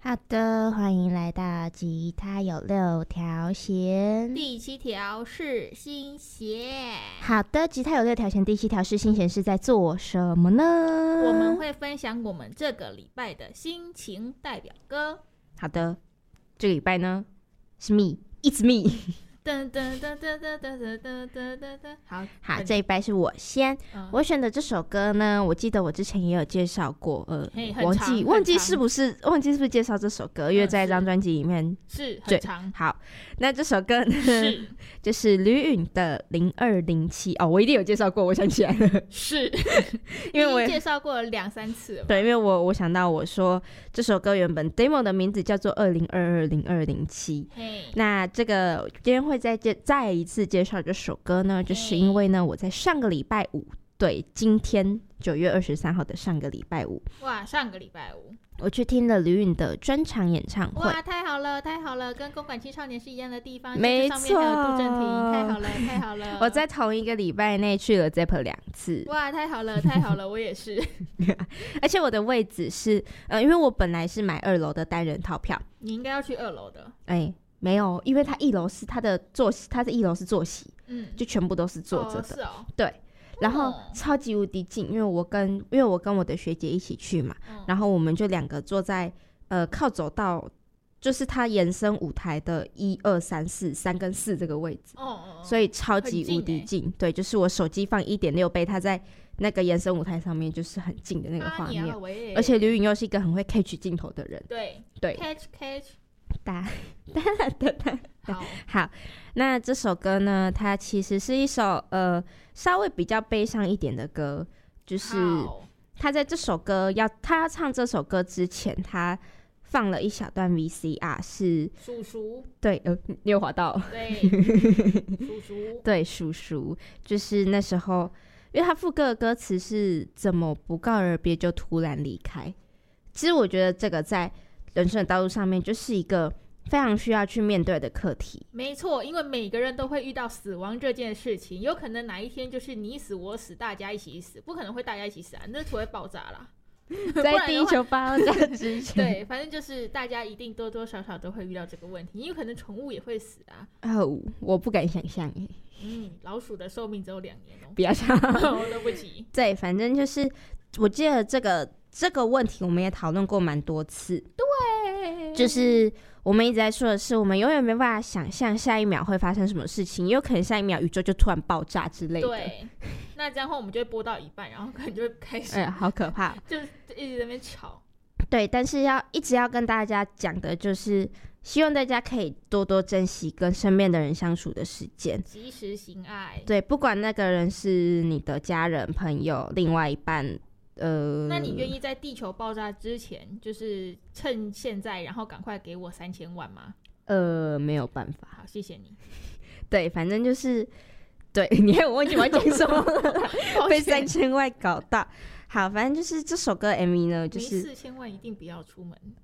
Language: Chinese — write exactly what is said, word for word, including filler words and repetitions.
好的，欢迎来到吉他有六条弦。 第七条是心弦。 好的，吉他有六条弦，第七条是心弦是在做什么呢？ 我们会分享我们这个礼拜的心情代表歌。 好的，这个礼拜呢是 me，it's me 噔噔噔噔噔噔噔噔噔噔。好好，这一拜是我先、嗯、我选的这首歌呢，我记得我之前也有介绍过，呃，忘记忘记是不是忘记是不是介绍这首歌，因为在这张专辑里面是很长。 好，那这首歌呢是就是吕允的零二零七哦，我一定有介绍过，我想起来了， 是因为我介绍过了两三次了。 对，因为我我想到我说这首歌原本 demo 的名字叫做二零二二零二零七，那这个今天会再介再一次介绍这首歌呢，就是因为呢，我在上个礼拜五，对，今天九月二十三号的上个礼拜五， 哇，上个礼拜五， 我去听了吕允的专场演唱会。 哇，太好了，太好了，跟公馆青少年是一样的地方， 没错， 上面还有杜振廷，太好了，太好了。 我在同一个礼拜内去了 Zepp 两次。 哇，太好了，太好了，我也是。 而且我的位置是，呃，因为我本来是买二楼的单人套票， 你应该要去二楼的。 哎、欸。没有，因为他一楼是他的坐席，他的一楼是坐席，嗯，就全部都是坐着的，哦是哦， 对，然后超级无敌近，因为我跟因为我跟我的学姐一起去嘛，嗯、然后我们就两个坐在呃靠走道，就是它延伸舞台的一二三四三跟四这个位置，哦哦，所以超级无敌近，近对，就是我手机放一点六倍，它在那个延伸舞台上面就是很近的那个画面，啊、而且吕允又是一个很会 catch 镜头的人， 对对 ，catch catch。 哒哒哒哒，好，好，那这首歌呢，它其实是一首呃稍微比较悲伤一点的歌，就是他在这首歌要他要唱这首歌之前，他放了一小段 V C R， 是叔叔， 对，呃，你有滑到， 对，叔叔， 对，叔叔，就是那时候，因为他副歌的歌词是怎么不告而别就突然离开，其实我觉得这个在人生的道路上面就是一个非常需要去面对的课题。 没错，因为每个人都会遇到死亡这件事情，有可能哪一天就是你死我死大家一起死，不可能会大家一起死啊，那除非爆炸啦在地球爆炸之前对，反正就是大家一定多多少少都会遇到这个问题，因为可能宠物也会死啊。 哦，我不敢想象耶。 嗯，老鼠的寿命只有两年哦。 不要想对不起。 对，反正就是我记得这个这个问题我们也讨论过蛮多次。 对， 就是我们一直在说的是，我们永远没办法想象下一秒会发生什么事情，也有可能下一秒宇宙就突然爆炸之类的。 对，那这样的话我们就会播到一半，然后可能就会开始， 哎，好可怕， 就一直在那边吵。 对，但是要一直要跟大家讲的就是，希望大家可以多多珍惜跟身边的人相处的时间， 及时行爱。 对，不管那个人是你的家人、朋友、另外一半。呃， 那你愿意在地球爆炸之前，就是趁现在，然后赶快给我三千万吗？ 呃，没有办法。 好，谢谢你。 对，反正就是，对，你看我忘记我要讲什么了，被三千万搞到。好，反正就是这首歌 M V 呢，就是没四千万一定不要出门。